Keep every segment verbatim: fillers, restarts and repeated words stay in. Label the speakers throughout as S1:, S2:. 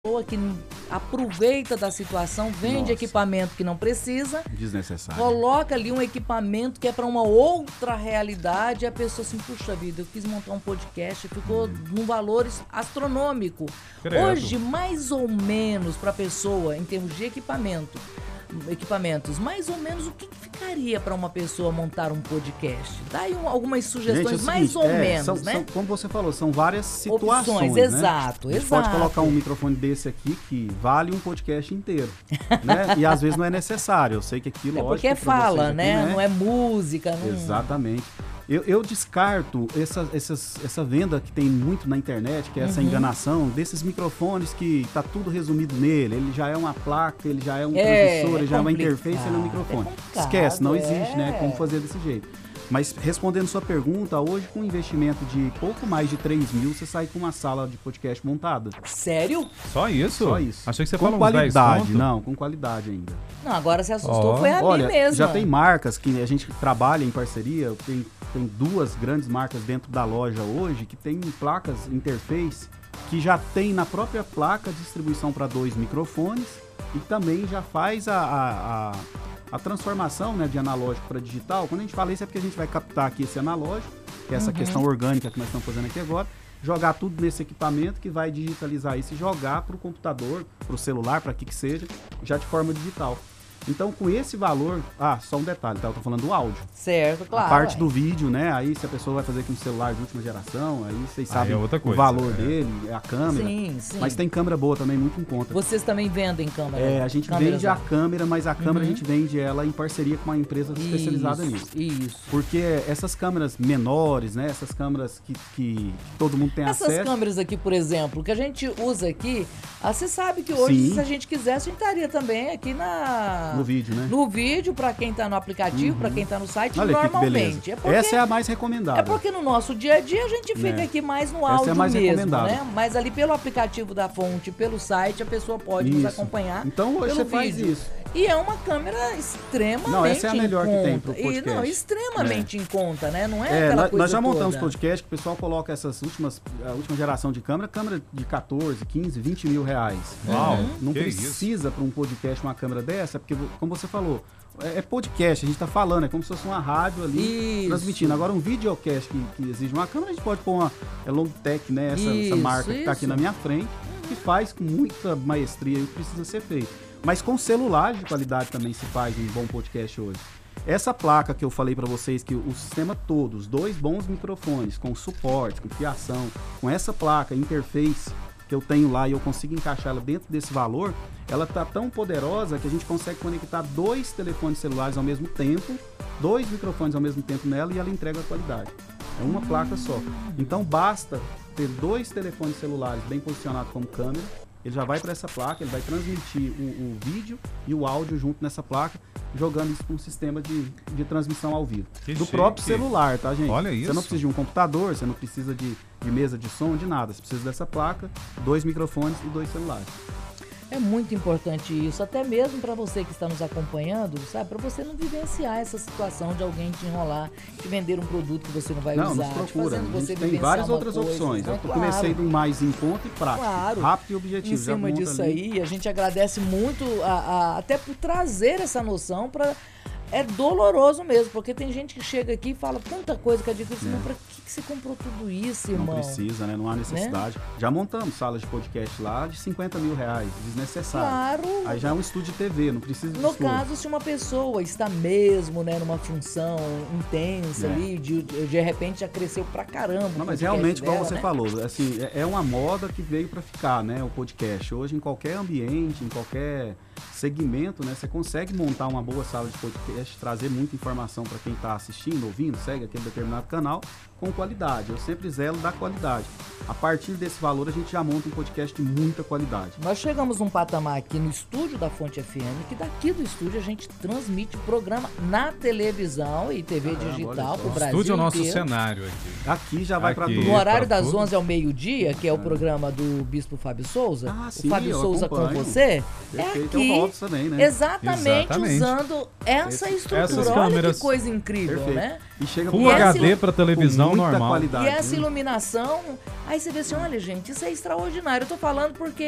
S1: pessoa que aproveita da situação, vende
S2: Nossa.
S1: equipamento que não precisa,
S2: desnecessário,
S1: coloca ali um equipamento que é para uma outra realidade, e a pessoa assim, puxa vida, eu quis montar um podcast, ficou hum. num valor astronômico.
S3: Credo.
S1: Hoje, mais ou menos, para a pessoa, em termos de equipamento, equipamentos, mais ou menos o que ficaria para uma pessoa montar um podcast? Dá aí um, algumas sugestões,
S2: Gente, é o
S1: mais
S2: seguinte,
S1: ou
S2: é,
S1: menos,
S2: são,
S1: né?
S2: São, como você falou, são várias situações,
S1: opções,
S2: né?
S1: exato,
S2: a gente
S1: exato.
S2: pode colocar um microfone desse aqui que vale um podcast inteiro, né? E às vezes não é necessário, eu sei que aqui,
S1: é
S2: lógico,
S1: porque fala,
S2: aqui,
S1: né?
S2: né?
S1: Não é música. Não...
S2: Exatamente. Eu, eu descarto essa, essas, essa venda que tem muito na internet, que é essa
S1: uhum.
S2: enganação, desses microfones que tá tudo resumido nele. Ele já é uma placa, ele já é um
S1: é,
S2: transmissor, ele
S1: é
S2: já é uma interface, ele é um microfone.
S1: É
S2: Esquece, não existe,
S1: é.
S2: né? Como fazer desse jeito. Mas respondendo sua pergunta, hoje com um investimento de pouco mais de três mil, você sai com uma sala de podcast montada.
S1: Sério?
S3: Só isso?
S2: Só isso.
S3: Achei que você
S2: com
S3: falou
S2: qualidade,
S3: uns dez
S2: não, com qualidade ainda.
S1: Não, agora você assustou,
S3: oh.
S1: foi a
S2: Olha,
S1: mim mesmo.
S2: já tem marcas que a gente trabalha em parceria, tem, tem duas grandes marcas dentro da loja hoje que tem placas interface que já tem na própria placa distribuição para dois microfones e também já faz a... a, a A transformação, né, de analógico para digital. Quando a gente fala isso é porque a gente vai captar aqui esse analógico, que é essa uhum. questão orgânica que nós estamos fazendo aqui agora, jogar tudo nesse equipamento que vai digitalizar isso e jogar para o computador, para o celular, para que que seja, já de forma digital. Então, com esse valor... Ah, só um detalhe, tá? Eu tô falando do áudio.
S1: Certo, claro.
S2: A parte
S1: é.
S2: do vídeo, né? Aí, se a pessoa vai fazer com um celular de última geração, aí vocês sabem
S3: é outra coisa,
S2: o valor
S3: é.
S2: dele, a câmera.
S1: Sim, sim.
S2: Mas tem câmera boa também, muito em conta.
S1: Vocês também vendem câmera?
S2: É, a gente vende a câmera, mas a câmera uhum. a gente vende ela em parceria com uma empresa isso, especializada nisso.
S1: Isso.
S2: Porque essas câmeras menores, né? Essas câmeras que, que, que todo mundo tem
S1: essas
S2: acesso...
S1: Essas câmeras aqui, por exemplo, que a gente usa aqui, ah, você sabe que hoje, Sim. se a gente quisesse, a gente estaria também aqui na...
S2: No vídeo, né?
S1: No vídeo, para quem tá no aplicativo, uhum. para quem tá no site,
S2: Olha
S1: normalmente.
S2: É porque, essa é a mais recomendada.
S1: É porque no nosso dia a dia a gente fica é. aqui mais no áudio
S2: essa é a mais
S1: mesmo,
S2: recomendada.
S1: né? Mas ali pelo aplicativo da fonte, pelo site, a pessoa pode
S2: isso.
S1: nos acompanhar.
S2: Então hoje você
S1: vídeo.
S2: faz isso.
S1: E é uma câmera extremamente
S2: Não, essa é a melhor que tem pro podcast.
S1: E, não, extremamente é. em conta, né? Não é,
S2: é
S1: aquela
S2: nós,
S1: coisa
S2: nós já
S1: toda.
S2: montamos podcast que o pessoal coloca essas últimas, a última geração de câmera, câmera de quatorze, quinze, vinte mil reais.
S3: Uau,
S2: uhum. Não
S3: que
S2: precisa para um podcast uma câmera dessa, porque, como você falou, é podcast, a gente tá falando, é como se fosse uma rádio ali
S1: isso.
S2: transmitindo. Agora, um videocast que, que exige uma câmera, a gente pode pôr uma é Logitech, né? Essa,
S1: isso,
S2: essa marca
S1: isso.
S2: que tá aqui na minha frente, que faz com muita maestria e precisa ser feito. Mas com celular de qualidade também se faz um bom podcast hoje. Essa placa que eu falei para vocês, que o sistema todo, os dois bons microfones, com suporte, com fiação, com essa placa, interface que eu tenho lá e eu consigo encaixar ela dentro desse valor, ela tá tão poderosa que a gente consegue conectar dois telefones celulares ao mesmo tempo, dois microfones ao mesmo tempo nela e ela entrega a qualidade. É uma placa só. Então basta ter dois telefones celulares bem posicionados como câmera, ele já vai para essa placa, ele vai transmitir o, o vídeo e o áudio junto nessa placa, jogando isso com um sistema de, de transmissão ao vivo.
S3: Que
S2: do
S3: chique.
S2: próprio celular, tá, gente?
S3: Olha isso.
S2: Você não precisa de um computador, você não precisa de, de mesa de som, de nada. Você precisa dessa placa, dois microfones e dois celulares.
S1: É muito importante isso, até mesmo para você que está nos acompanhando, sabe? Para você não vivenciar essa situação de alguém te enrolar, te vender um produto que você não vai
S2: não,
S1: usar.
S2: Nos procura.
S1: Te
S2: a gente
S1: você
S2: tem várias outras
S1: coisa,
S2: opções.
S1: né?
S2: Eu
S1: Claro.
S2: comecei do mais em conta e prático,
S1: claro.
S2: rápido e objetivo.
S1: Em cima
S2: Já
S1: disso
S2: ali.
S1: aí, a gente agradece muito a, a, até por trazer essa noção para... É doloroso mesmo, porque tem gente que chega aqui e fala tanta coisa que eu digo assim,
S2: É.
S1: mas pra que, que você comprou tudo isso, irmão?
S2: Não precisa, né? Não há necessidade. Né? Já montamos salas de podcast lá de cinquenta mil reais, desnecessário.
S1: Claro.
S2: Aí já é um estúdio de T V, não precisa de
S1: No
S2: estúdio.
S1: caso, se uma pessoa está mesmo, né, numa função intensa
S2: É.
S1: ali, de, de repente já cresceu pra caramba.
S2: Não,
S1: o
S2: mas
S1: podcast
S2: realmente,
S1: dela,
S2: como você
S1: né?
S2: falou, assim, é, é uma moda que veio para ficar, né? O podcast. Hoje, em qualquer ambiente, em qualquer segmento, né? Você consegue montar uma boa sala de podcast, trazer muita informação para quem está assistindo, ouvindo, segue aquele determinado canal, com qualidade. Eu sempre zelo da qualidade. A partir desse valor, a gente já monta um podcast de muita qualidade.
S1: Nós chegamos num patamar aqui no estúdio da Fonte F M, que daqui do estúdio a gente transmite programa na televisão e T V
S2: Caramba,
S1: digital pro
S3: O
S1: Brasil
S3: estúdio é o nosso
S1: inteiro.
S3: cenário aqui.
S2: Aqui já vai para
S3: Aqui.
S2: tudo.
S1: No horário
S3: pra
S1: das
S3: tudo.
S1: onze ao meio-dia, que é o programa do Bispo Fábio Souza,
S2: Ah,
S1: o
S2: sim,
S1: Fábio
S2: eu
S1: Souza com
S2: acompanho.
S1: você,
S2: Perfeito,
S1: é
S2: é
S1: aqui,
S2: o Robson também, né?
S1: exatamente,
S3: Exatamente.
S1: usando essa
S2: Esse-
S1: estrutura.
S3: essas
S1: Olha
S3: câmeras.
S1: que coisa incrível,
S2: Perfeito.
S1: né?
S2: E chega
S3: Full
S1: E essa
S3: H D
S1: ilu-
S3: para televisão
S2: com muita
S3: normal.
S2: qualidade.
S1: E essa
S2: né?
S1: iluminação, aí você vê assim, olha gente, isso é extraordinário. Eu tô falando porque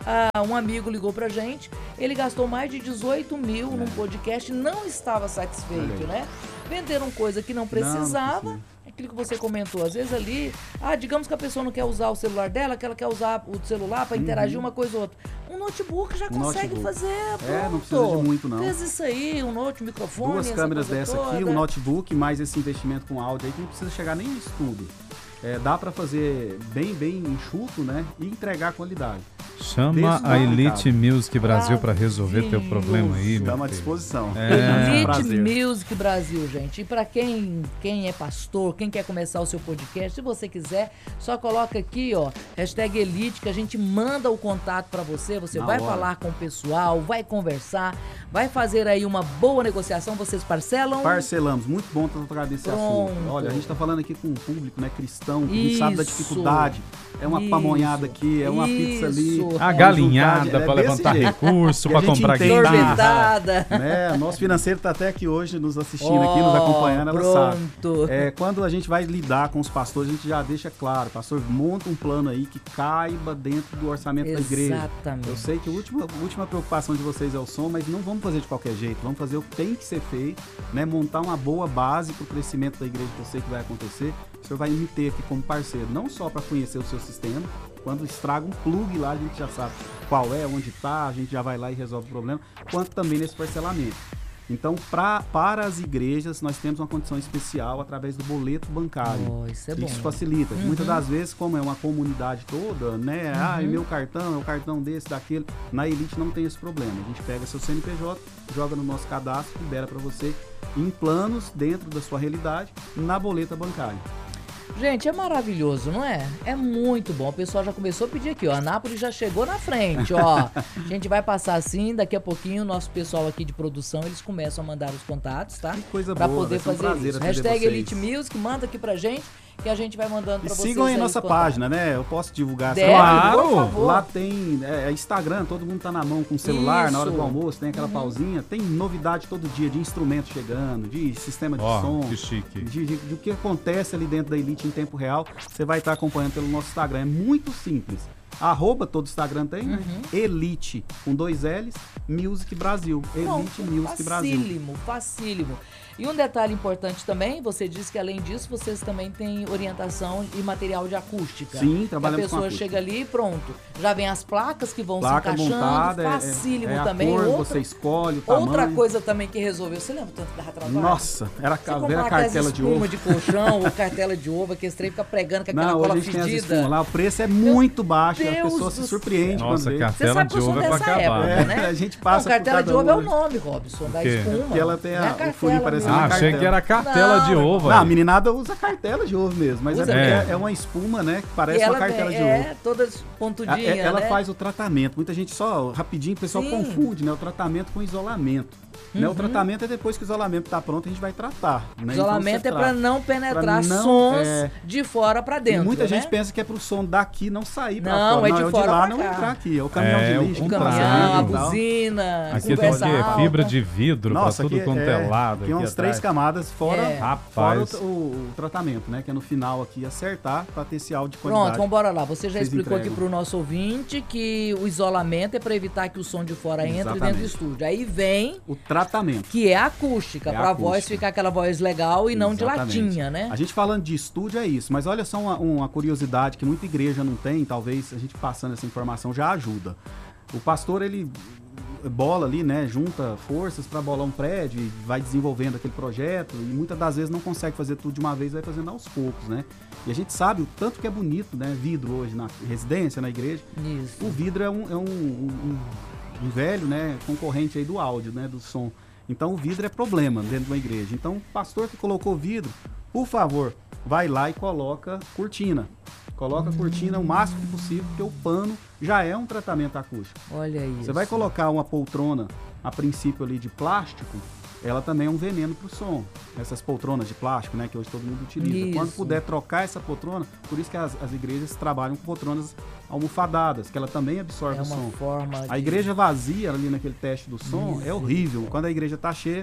S1: Ah, um amigo ligou pra gente, ele gastou mais de dezoito mil é. num podcast, não estava satisfeito, né? Venderam coisa que não precisava. Não, aquilo que você comentou, às vezes ali, ah, digamos que a pessoa não quer usar o celular dela, que ela quer usar o celular para interagir uhum. uma coisa ou outra. Um notebook já um consegue notebook. fazer, pronto.
S2: É, não precisa de muito, não.
S1: Fez isso aí, um notebook, microfone,
S2: duas câmeras dessa
S1: toda.
S2: aqui, um notebook, mais esse investimento com áudio aí, que não precisa chegar nem no estudo. É, dá para fazer bem, bem enxuto, né? E entregar qualidade.
S3: Chama a Elite Music Brasil para resolver teu problema aí.
S2: Estamos à disposição.
S1: É. Elite Music Brasil, gente. E para quem, quem é pastor, quem quer começar o seu podcast, se você quiser, só coloca aqui, ó, hashtag Elite, que a gente manda o contato para você. Você Na vai hora. falar com o pessoal, vai conversar, vai fazer aí uma boa negociação. Vocês parcelam?
S2: Parcelamos. Muito bom tocar desse assunto. Olha, a gente está falando aqui com um público, né, cristão, que Isso. sabe da dificuldade. É uma Isso. pamonhada aqui, é uma Isso. pizza ali.
S3: A galinhada para é levantar jeito. recurso, para comprar
S1: sorvetada.
S2: Né? Nosso financeiro está até aqui hoje nos assistindo, oh, aqui, nos acompanhando, ela pronto. sabe. É, quando a gente vai lidar com os pastores, a gente já deixa claro, pastor, monta um plano aí que caiba dentro do orçamento Exatamente. da igreja. Eu sei que a última, a última preocupação de vocês é o som, mas não vamos fazer de qualquer jeito, vamos fazer o que tem que ser feito, né? Montar uma boa base para o crescimento da igreja que eu sei que vai acontecer. O senhor vai me ter aqui como parceiro, não só para conhecer o seu sistema. Quando estraga um plug lá, a gente já sabe qual é, onde está, a gente já vai lá e resolve o problema, quanto também nesse parcelamento. Então, pra, para as igrejas, nós temos uma condição especial através do boleto bancário.
S1: Oh, isso é bom.
S2: Isso facilita. Uhum. Muitas das vezes, como é uma comunidade toda, né? Uhum. Ah, é meu cartão, é o cartão desse, daquele. Na Elite não tem esse problema. A gente pega seu C N P J, joga no nosso cadastro, libera para você em planos dentro da sua realidade, na boleta bancária.
S1: Gente, é maravilhoso, não é? É muito bom. O pessoal já começou a pedir aqui, ó. A Anápolis já chegou na frente, ó. A gente vai passar assim, daqui a pouquinho o nosso pessoal aqui de produção, eles começam a mandar os contatos, tá?
S2: Que coisa
S1: pra
S2: boa,
S1: poder fazer
S2: um
S1: isso. Hashtag Elite Music, manda aqui pra gente, que a gente vai mandando pra
S2: e
S1: vocês.
S2: Sigam aí a nossa página, né? Eu posso divulgar
S1: Deve,
S2: essa
S1: por favor.
S2: Lá tem é, Instagram, todo mundo tá na mão com o celular,
S1: Isso.
S2: na hora do almoço, tem aquela uhum. pausinha. Tem novidade todo dia de instrumentos chegando, de sistema de
S3: oh,
S2: som.
S3: Que chique.
S2: De, de, de o que acontece ali dentro da Elite em tempo real. Você vai estar acompanhando pelo nosso Instagram. É muito simples. Arroba, todo Instagram tem, né?
S1: Uhum.
S2: Elite, com dois L's, Music Brasil. Elite
S1: Pronto,
S2: Music Brasil.
S1: Facílimo, facílimo. E um detalhe importante também, você disse que além disso, vocês também têm orientação e material de acústica.
S2: Sim, trabalhamos com
S1: acústica. A pessoa chega ali e pronto. Já vem as placas que vão
S2: Placa
S1: se encaixando,
S2: montada,
S1: facílimo
S2: é, é
S1: também.
S2: A cor,
S1: outra,
S2: você escolhe o tamanho.
S1: Outra coisa também que resolveu, você lembra tanto da trabalho?
S2: Nossa, era a cartela de ovo.
S1: de colchão ou cartela de ovo, que esse trem fica pregando com aquela
S2: Não,
S1: cola
S2: a gente
S1: fedida.
S2: Tem as lá, o preço é muito baixo,
S1: Deus
S2: a pessoa se surpreende
S3: Nossa,
S2: quando vê.
S3: cartela de ovo é pra acabar.
S1: Época,
S2: é,
S1: né?
S2: A gente passa
S1: Não, cartela de ovo é o
S2: hoje.
S1: nome, Robson, da espuma.
S2: Porque ela tem a,
S1: a
S2: o furinho parecendo
S3: Ah,
S2: uma
S3: achei
S2: cartela.
S3: que era cartela
S1: Não,
S3: de ovo.
S2: Não, a meninada usa cartela de ovo mesmo, mas
S1: Usa
S2: é,
S3: mesmo.
S2: é uma espuma, né, que parece
S1: E
S2: uma
S1: ela
S2: cartela
S1: tem,
S2: de
S1: é,
S2: ovo.
S1: É, toda pontudinha,
S2: É, ela
S1: né?
S2: faz o tratamento. Muita gente só, rapidinho, o pessoal
S1: Sim.
S2: confunde, né, o tratamento com isolamento. Né,
S1: Uhum.
S2: o tratamento é depois que o isolamento tá pronto, a gente vai tratar. Né?
S1: Isolamento
S2: então,
S1: é para não penetrar
S2: pra não,
S1: sons
S2: é...
S1: de fora para dentro,
S2: E muita
S1: né?
S2: gente pensa que é pro som daqui não sair pra
S1: Não,
S2: fora.
S1: é de
S2: não, é
S1: fora
S2: de lá
S1: pra
S2: não
S1: cá.
S2: entrar aqui. É o caminhão
S3: É,
S2: de lixo.
S1: O
S2: que
S1: caminhão,
S2: passa
S1: a
S2: ali e tal.
S1: buzina,
S3: Aqui tem
S1: conversa
S3: o quê?
S1: alta.
S3: Fibra de vidro
S2: Nossa,
S3: pra tudo
S2: aqui
S3: quanto é,
S2: é,
S3: lado.
S2: Tem
S3: aqui
S2: umas três
S3: atrás.
S2: camadas fora,
S1: É.
S2: fora
S3: Rapaz.
S2: o, o, o tratamento, né? Que é no final aqui acertar pra ter esse áudio de qualidade.
S1: Pronto, vamos embora lá. Você já
S2: Vocês
S1: explicou
S2: entregam.
S1: aqui pro nosso ouvinte que o isolamento é para evitar que o som de fora entre
S2: Exatamente.
S1: dentro do estúdio. Aí vem
S2: O tratamento.
S1: que é a acústica,
S2: É a
S1: para a voz
S2: acústica.
S1: ficar aquela voz legal e não de
S2: Exatamente.
S1: latinha, né?
S2: A gente falando de estúdio é isso, mas olha só uma, uma curiosidade que muita igreja não tem, talvez a gente passando essa informação já ajuda. O pastor, ele bola ali, né, junta forças para bolar um prédio e vai desenvolvendo aquele projeto e muitas das vezes não consegue fazer tudo de uma vez, vai fazendo aos poucos, né? E a gente sabe o tanto que é bonito, né, vidro hoje na residência, na igreja.
S1: Isso.
S2: O vidro é um, é um, um, um velho, né, concorrente aí do áudio, né, do som. Então o vidro é problema dentro de uma igreja. Então o pastor que colocou vidro, por favor, vai lá e coloca cortina. Coloca a cortina o máximo que possível, porque o pano já é um tratamento acústico.
S1: Olha isso.
S2: Você vai colocar uma poltrona, a princípio ali de plástico, ela também é um veneno pro som. Essas poltronas de plástico, né, que hoje todo mundo utiliza.
S1: Isso.
S2: Quando puder trocar essa poltrona, por isso que as, as igrejas trabalham com poltronas almofadadas, que ela também absorve
S1: É
S2: o
S1: uma
S2: som.
S1: forma
S2: A
S1: de-
S2: igreja vazia ali naquele teste do som
S1: Isso.
S2: é horrível. Quando a igreja tá cheia,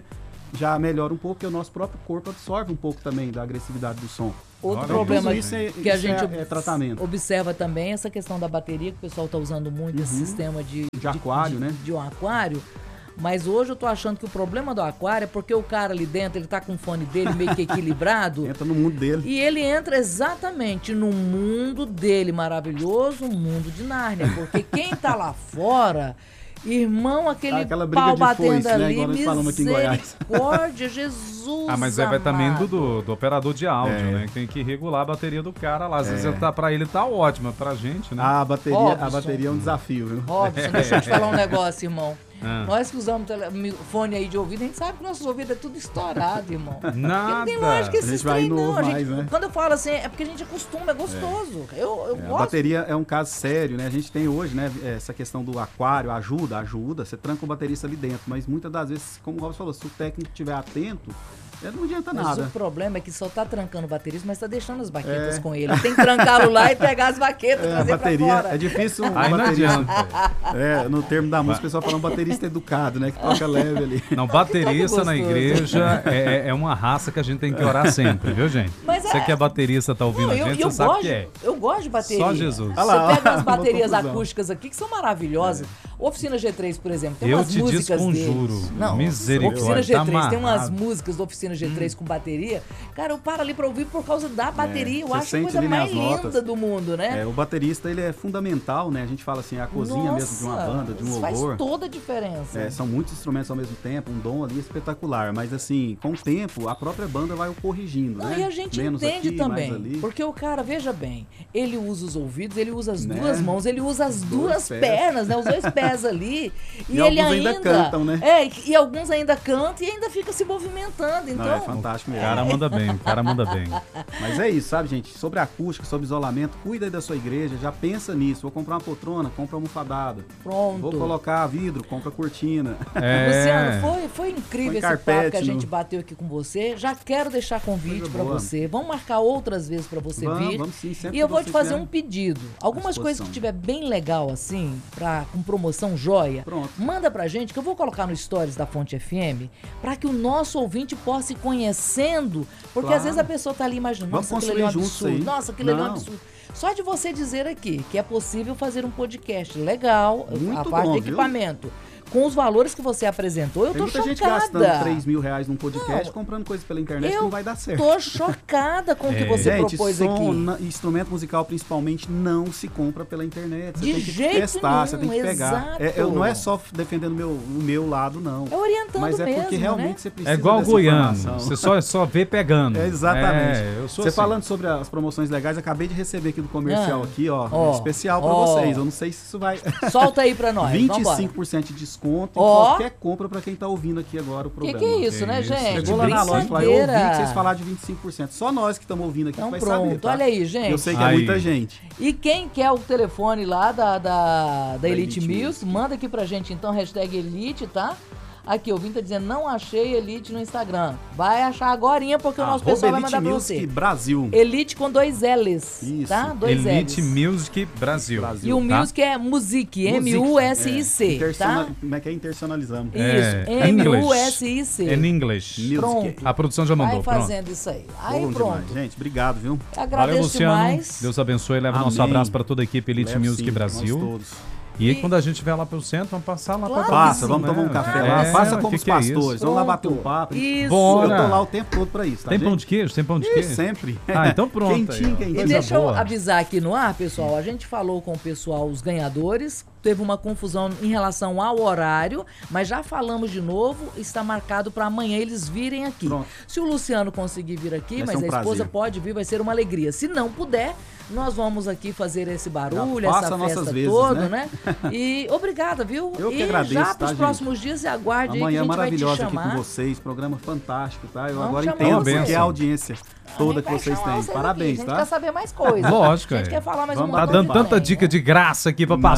S2: já melhora um pouco, porque o nosso próprio corpo absorve um pouco também da agressividade do som.
S1: Outro
S3: Olha,
S1: problema
S2: isso é-
S1: que a
S2: isso
S1: gente
S2: é- é tratamento.
S1: observa também, essa questão da bateria, que o pessoal está usando muito, esse
S2: Uhum.
S1: sistema de,
S2: De aquário,
S1: de,
S2: né?
S1: de um aquário. Mas hoje eu tô achando que o problema do aquário é porque o cara ali dentro, ele tá com o fone dele meio que equilibrado.
S2: Entra no mundo dele.
S1: E ele entra exatamente no mundo dele maravilhoso, o mundo de Nárnia. Porque quem tá lá fora, irmão, aquele
S2: Aquela briga
S1: pau
S2: de
S1: batendo
S2: foice, né?
S1: ali,
S2: Igual nós falamos aqui em Goiás.
S1: misericórdia, Jesus
S3: Ah, mas aí vai também
S1: amado.
S3: do, do, do operador de áudio,
S2: É.
S3: né? Tem que regular a bateria do cara lá. Às vezes
S2: É.
S3: tá, pra ele tá ótima, pra gente, né?
S2: A bateria,
S1: Robson.
S2: a bateria é um desafio, viu?
S1: Robson, deixa eu te falar um negócio, irmão.
S3: Ah.
S1: Nós que usamos tele- fone aí de ouvido, a gente sabe que nossos ouvidos é tudo estourado, irmão. Porque
S3: Nada.
S1: não tem lógica
S2: A
S1: esses
S2: gente vai
S1: trem,
S2: indo
S1: não. A gente-
S2: mais, né?
S1: Quando eu falo assim, é porque a gente acostuma, é gostoso. Eu, eu
S2: É, a
S1: gosto.
S2: bateria é um caso sério, né? A gente tem hoje, né, essa questão do aquário, ajuda, ajuda, você tranca o baterista ali dentro, mas muitas das vezes, como o Robson falou, se o técnico estiver atento, é, não adianta
S1: Mas
S2: nada.
S1: o problema é que só tá trancando o baterista, mas tá deixando as baquetas
S2: É.
S1: com ele. Tem que trancá-lo lá e pegar as baquetas,
S2: É, a
S1: trazer
S2: bateria,
S1: pra fora.
S2: é difícil um
S3: Aí não
S2: baterista.
S3: adianta.
S2: É, no termo da música, o pessoal fala um baterista educado, né? Que toca leve ali.
S3: Não, baterista
S1: Todo
S3: na
S1: gostoso.
S3: igreja é, é uma raça que a gente tem que orar sempre, viu, gente?
S1: Mas
S3: Você
S1: é-
S3: que é baterista, tá ouvindo
S1: Não,
S3: a
S1: eu,
S3: gente,
S1: eu
S3: você sabe
S1: gosto,
S3: que é.
S1: eu gosto de bateria.
S3: Só Jesus.
S2: Olha lá,
S1: Você pega
S2: ó,
S1: as
S2: uma
S1: baterias
S2: conclusão.
S1: acústicas aqui que são maravilhosas. Oficina G três, por exemplo, tem
S3: Eu
S1: umas
S3: te
S1: músicas
S3: desconjuro.
S1: deles. Não,
S3: Misericórdia,
S1: Oficina G três
S3: tá
S1: tem umas
S3: amarrado.
S1: músicas da Oficina G três com bateria. Cara, eu paro ali pra ouvir por causa da bateria. eu
S2: você
S1: acho a
S2: sente
S1: coisa
S2: ali, né,
S1: mais
S2: as notas.
S1: linda do mundo, né?
S2: É, o baterista, ele é fundamental, né? A gente fala assim, é a cozinha mesmo de uma
S1: Nossa,
S2: banda, de um
S1: isso
S2: louvor.
S1: faz toda a diferença.
S2: É, são muitos instrumentos ao mesmo tempo, um dom ali espetacular. Mas assim, com o tempo, a própria banda vai o corrigindo,
S1: Não,
S2: né?
S1: e a gente
S2: Menos
S1: entende
S2: aqui,
S1: também,
S2: mais ali.
S1: porque o cara, veja bem, ele usa os ouvidos, ele usa as
S2: Né?
S1: duas mãos, ele usa as
S2: Os
S1: duas
S2: dois pés.
S1: pernas, né? Os dois pés ali. E,
S2: E
S1: ele
S2: alguns ainda cantam, né?
S1: É, e, e alguns ainda cantam e ainda fica se movimentando. Então,
S2: Não, é fantástico
S3: O
S2: mesmo.
S3: cara manda bem, o cara manda bem.
S2: Mas é isso, sabe, gente? Sobre acústica, sobre isolamento, cuida aí da sua igreja, já pensa nisso. Vou comprar uma poltrona, compra uma almofadada.
S1: pronto.
S2: Vou colocar vidro, compra cortina.
S3: É.
S1: Luciano, foi, foi incrível
S2: Põe
S1: esse papo
S2: carpete
S1: que a gente
S2: no-
S1: bateu aqui com você. Já quero deixar convite
S2: Coisa
S1: pra
S2: boa.
S1: você. Vamos marcar outras vezes pra você
S2: Vamos,
S1: vir.
S2: vamos sim, sempre
S1: E eu
S2: que
S1: vou te
S2: você
S1: fazer
S2: quiser.
S1: um pedido. Algumas
S2: À
S1: coisas que
S2: disposição.
S1: tiver bem legal assim, pra, com promoção joia,
S2: Pronto.
S1: manda pra gente que eu vou colocar no Stories da Fonte F M pra que o nosso ouvinte possa ir conhecendo. Porque
S2: Claro.
S1: às vezes a pessoa tá ali imaginando,
S2: Vamos
S1: nossa, aquilo ali é um
S2: construir juntos
S1: absurdo.
S2: aí.
S1: Nossa, aquilo ali é um
S2: Não.
S1: absurdo. Só de você dizer aqui que é possível fazer um podcast legal,
S2: Muito
S1: a parte
S2: bom,
S1: de
S2: viu?
S1: equipamento, com os valores que você apresentou, eu
S2: Tem
S1: tô
S2: muita
S1: chocada.
S2: gente gastando três mil reais num podcast,
S1: Não.
S2: comprando coisa pela internet,
S1: Eu
S2: não vai dar certo.
S1: Tô chocada com o que
S3: É.
S1: você
S2: Gente,
S1: propôs
S2: som,
S1: aqui.
S2: na- instrumento musical principalmente não se compra pela internet. Você
S1: De
S2: tem que
S1: jeito
S2: testar, você tem
S1: nenhum,
S2: que pegar.
S1: exato.
S2: É, eu- não é só defendendo o meu, o meu lado, não.
S1: É orientando
S2: Mas é
S1: mesmo,
S2: porque realmente
S1: né?
S2: você precisa
S3: É igual
S2: dessa
S3: goiano,
S2: informação.
S3: você só, só vê pegando.
S2: É, exatamente.
S3: É, eu sou
S2: Você
S3: assim.
S2: falando sobre as promoções legais, acabei de receber aqui do comercial
S1: Ah.
S2: aqui, ó,
S1: Ó,
S2: especial pra
S1: ó.
S2: vocês. Eu não sei se isso vai
S1: Solta aí pra nós,
S2: vinte
S1: vambora.
S2: e cinco por cento de desconto em
S1: Ó.
S2: qualquer compra pra quem tá ouvindo aqui agora o
S1: Que
S2: programa.
S1: que é isso,
S3: Que
S1: né,
S3: isso.
S1: gente?
S2: Chegou lá na loja e falou, eu ouvi
S1: Brincadeira.
S2: que vocês falaram de vinte e cinco por cento. Só nós que estamos ouvindo aqui
S1: Então
S2: que vai
S1: pronto,
S2: saber, tá?
S1: olha aí, gente.
S2: Eu sei que é
S3: Aí.
S2: muita gente.
S1: E quem quer o telefone lá da, da, da Elite,
S2: Elite
S1: Music,
S2: Music.
S1: manda aqui pra gente então, hashtag Elite, tá? Aqui, o Vim tá dizendo, não achei Elite no Instagram. Vai achar agorinha, porque o nosso
S2: Arroba
S1: pessoal vai
S2: Elite
S1: mandar pra
S2: Music
S1: você.
S2: Brasil.
S1: Elite com dois L's,
S2: Isso.
S1: tá? Dois
S3: Elite
S1: L's.
S3: Music Brasil.
S2: Brasil.
S1: E o
S3: tá?
S1: Music é Music, M U S I C,
S2: É, intersona-
S1: tá?
S2: Como é que é? Internacionalizamos.
S3: É,
S1: Isso, M U S I
S3: In
S1: C.
S3: English.
S2: Music.
S1: Pronto.
S3: A produção já mandou,
S1: Vai
S3: pronto.
S1: fazendo isso aí. Aí
S2: Bom
S1: pronto.
S2: demais. Gente, obrigado, viu?
S1: Agradeço
S3: Valeu, Luciano.
S1: demais.
S3: Deus abençoe. Leva nosso
S2: Amém.
S3: abraço para toda a equipe Elite
S2: Levo
S3: Music
S2: sim,
S3: Brasil.
S2: nós todos.
S3: E aí, quando a gente estiver lá pro centro, vamos passar lá
S1: Claro
S3: pra
S2: Passa,
S1: sim,
S2: vamos tomar um
S3: né?
S2: café
S3: É,
S2: lá. Faça como
S3: que
S2: os
S3: que é isso?
S2: pastores. Vamos lá
S1: Pronto.
S2: bater um papo.
S1: Isso.
S3: Bora.
S2: Eu tô lá o tempo todo pra isso, tá,
S3: Tem pão
S2: gente?
S3: de queijo? Tem pão de
S2: Ih,
S3: queijo?
S2: sempre.
S3: Ah, então pronto. aí,
S2: Quentinho,
S3: ó.
S2: quentinho.
S1: E
S3: Coisa
S1: deixa eu
S3: boa.
S1: avisar aqui no ar, pessoal, a gente falou com o pessoal, os ganhadores, teve uma confusão em relação ao horário, mas já falamos de novo, está marcado para amanhã eles virem aqui.
S2: Pronto.
S1: Se o Luciano conseguir vir aqui,
S2: Vai
S1: mas
S2: ser um
S1: a esposa
S2: prazer.
S1: pode vir, vai ser uma alegria. Se não puder, nós vamos aqui fazer esse barulho,
S2: Já faça
S1: essa
S2: nossas
S1: festa
S2: vezes,
S1: toda,
S2: né?
S1: né? E obrigada, viu?
S2: Eu que
S1: e
S2: agradeço,
S1: já
S2: tá,
S1: para os
S2: gente?
S1: próximos dias, aguarde aí que a
S2: Amanhã
S1: gente vai te
S2: maravilhosa aqui
S1: chamar.
S2: com vocês, programa fantástico, tá? Eu
S1: Vamos
S2: agora
S1: chamar
S2: entendo
S3: vocês.
S2: porque é a audiência toda
S1: A
S2: que
S1: gente
S2: vocês
S1: vai chamar
S2: têm.
S1: vocês
S2: Parabéns,
S1: aqui. A gente
S2: tá?
S1: quer saber mais coisas.
S3: Lógico,
S1: A gente
S3: é.
S1: quer falar mais
S2: Vamos
S1: uma
S3: Tá
S1: coisa
S3: dando tanta
S1: também,
S3: dica
S1: né?
S3: de graça aqui pra
S2: Não,
S3: pastor,
S2: tamo
S3: aí.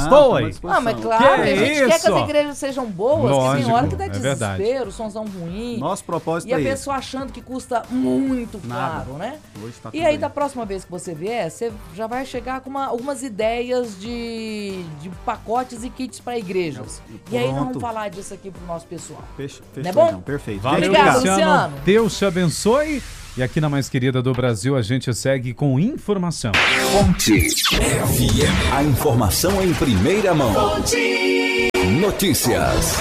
S2: disposição.
S1: Ah, mas claro,
S3: Que
S1: a gente
S3: isso?
S1: quer que as igrejas sejam boas, que
S3: Lógico,
S1: tem hora que dá
S3: é verdade.
S1: desespero, somzão ruim.
S2: Nosso propósito
S1: E a
S2: é esse.
S1: pessoa achando que custa muito
S2: Nada.
S1: caro, né?
S2: Hoje tá
S1: E
S2: tudo
S1: aí,
S2: bem.
S1: da próxima vez que você vier, você já vai chegar com uma- algumas ideias de, de pacotes e kits para igrejas.
S2: Pronto.
S1: E aí, nós vamos falar disso aqui pro nosso pessoal.
S2: Fechou,
S1: Não é
S2: fechou,
S1: bom?
S2: então. Perfeito.
S3: Valeu,
S2: Gente,
S1: Obrigado,
S3: Luciano.
S1: Luciano.
S3: Deus te abençoe. E aqui na mais querida do Brasil, a gente segue com informação.
S4: Fonte F M. A informação em primeira mão. Notícias.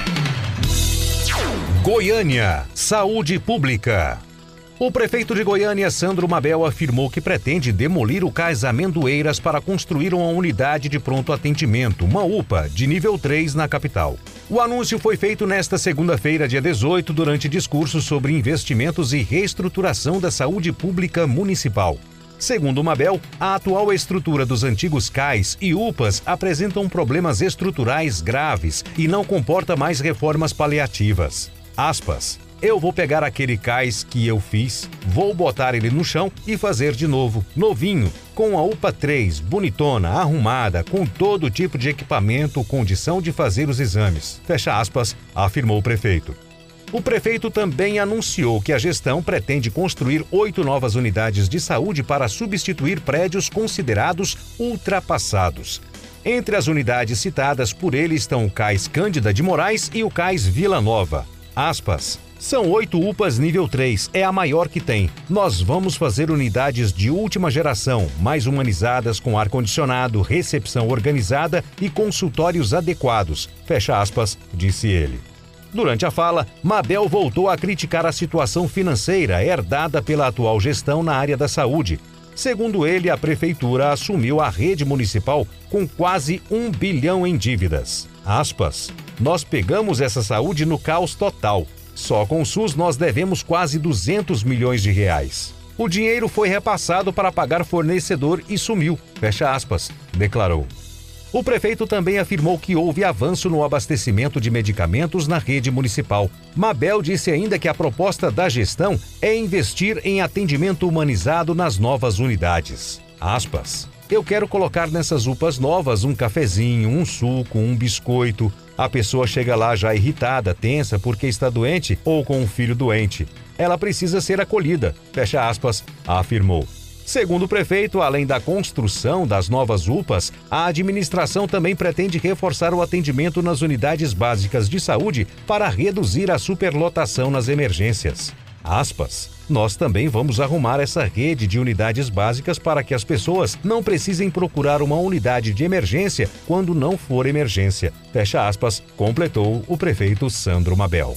S5: Goiânia, saúde pública. O prefeito de Goiânia, Sandro Mabel, afirmou que pretende demolir o Cais Amendoeiras para construir uma unidade de pronto atendimento, uma U P A, de nível três na capital. O anúncio foi feito nesta segunda-feira, dia dezoito, durante discurso sobre investimentos e reestruturação da saúde pública municipal. Segundo Mabel, a atual estrutura dos antigos cais e U P As apresentam problemas estruturais graves e não comporta mais reformas paliativas. Aspas. Eu vou pegar aquele cais que eu fiz, vou botar ele no chão e fazer de novo, novinho, com a U P A três, bonitona, arrumada, com todo tipo de equipamento, condição de fazer os exames. Fecha aspas, afirmou o prefeito. O prefeito também anunciou que a gestão pretende construir oito novas unidades de saúde para substituir prédios considerados ultrapassados. Entre as unidades citadas por ele estão o Cais Cândida de Moraes e o Cais Vila Nova. Aspas. São oito U P As nível três, é a maior que tem. Nós vamos fazer unidades de última geração, mais humanizadas, com ar-condicionado, recepção organizada e consultórios adequados. Fecha aspas, disse ele. Durante a fala, Mabel voltou a criticar a situação financeira herdada pela atual gestão na área da saúde. Segundo ele, a prefeitura assumiu a rede municipal com quase um bilhão em dívidas. Aspas. Nós pegamos essa saúde no caos total. Só com o SUS nós devemos quase duzentos milhões de reais. O dinheiro foi repassado para pagar fornecedor e sumiu, fecha aspas, declarou. O prefeito também afirmou que houve avanço no abastecimento de medicamentos na rede municipal. Mabel disse ainda que a proposta da gestão é investir em atendimento humanizado nas novas unidades. Aspas. Eu quero colocar nessas U P As novas um cafezinho, um suco, um biscoito. A pessoa chega lá já irritada, tensa porque está doente ou com um filho doente. Ela precisa ser acolhida, fecha aspas, afirmou. Segundo o prefeito, além da construção das novas U P As, a administração também pretende reforçar o atendimento nas unidades básicas de saúde para reduzir a superlotação nas emergências. Aspas. Nós também vamos arrumar essa rede de unidades básicas para que as pessoas não precisem procurar uma unidade de emergência quando não for emergência. Fecha aspas, completou o prefeito Sandro Mabel.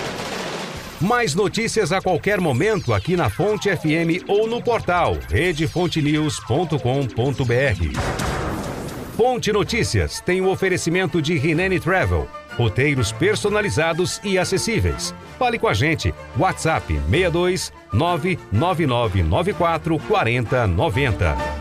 S5: Mais notícias a qualquer momento aqui na Fonte F M ou no portal rede fonte news ponto com ponto b r. Fonte Notícias tem o oferecimento de Rinene Travel. Roteiros personalizados e acessíveis. Fale com a gente. WhatsApp seis dois nove nove nove nove quatro quatro zero nove zero.